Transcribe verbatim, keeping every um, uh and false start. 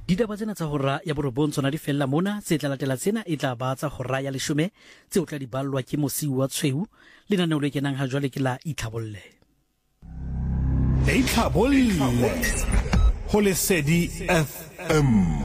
Ditaba tsena tsa hora ya borobong tsona di fella mona, tse tla latela tsena e tla ba tsa hora ya leshome tse o tla di ballwa ke Mosi wa Tshweu le naneo le kenang ha jwale ke la Itlhabolle. Itlhabolle ho Lesedi F M.